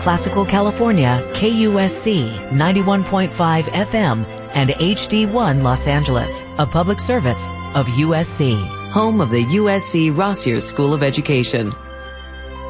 Classical California, KUSC 91.5 FM, and HD1 Los Angeles, a public service of USC, home of the USC Rossier School of Education.